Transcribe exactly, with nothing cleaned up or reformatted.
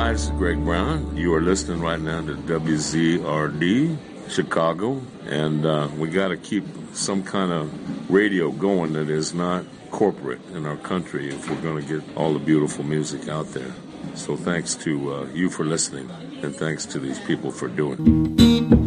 Hi, this is Greg Brown. You are listening right now to W Z R D, Chicago, and uh, we got to keep some kind of radio going that is not corporate in our country if we're going to get all the beautiful music out there. So thanks to uh, you for listening, and thanks to these people for doing it.